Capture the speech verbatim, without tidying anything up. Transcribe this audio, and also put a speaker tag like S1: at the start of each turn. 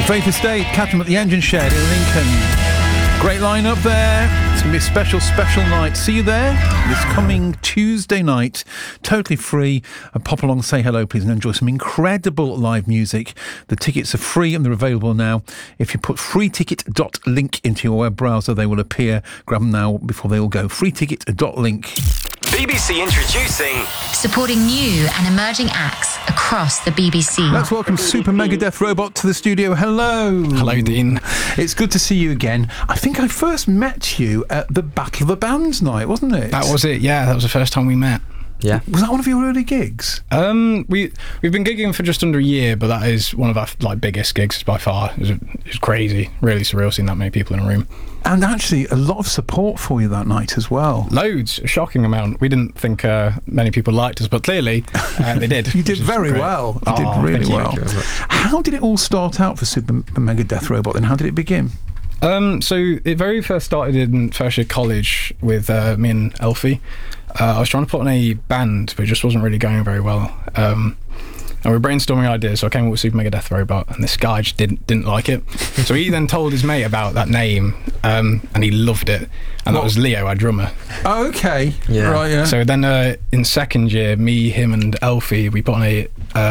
S1: Faith Estate, catch them at the Engine Shed in Lincoln. Great lineup there. It's going to be a special, special night. See you there this coming Tuesday night. Totally free. And pop along, say hello, please, and enjoy some incredible live music. The tickets are free and they're available now. If you put free ticket dot link into your web browser, they will appear. Grab them now before they all go. free ticket dot link.
S2: B B C introducing...
S3: Supporting new and emerging acts across the B B C.
S1: Let's welcome Super Mega Death Robot to the studio. Hello.
S4: Hello, Dean.
S1: It's good to see you again. I think I first met you at the Battle of the Bands night, wasn't it?
S4: That was it, yeah. That was the first time we met.
S5: Yeah.
S1: Was that one of your early gigs?
S4: Um, we, we've been gigging for just under a year, but that is one of our like biggest gigs by far. It was, it was crazy. Really surreal seeing that many people in a room.
S1: And actually, a lot of support for you that night as well.
S4: Loads, a shocking amount. We didn't think uh, many people liked us, but clearly uh, they did.
S1: You did very
S4: great.
S1: well. You
S4: oh,
S1: did really
S4: thank
S1: well.
S4: You.
S1: How did it all start out for Super Mega Death Robot, then? How did it begin?
S4: Um, so it very first started in first year college with uh, me and Elfie. Uh, I was trying to put on a band, but it just wasn't really going very well. Um, and we were brainstorming ideas, so I came up with Super Mega Death Robot, and this guy just didn't didn't like it. So he then told his mate about that name, um, and he loved it. And
S1: what?
S4: That was Leo, our drummer.
S1: Oh, okay.
S5: Yeah.
S1: Right, yeah.
S4: So then uh, in second year, me, him and Elfie, we put on a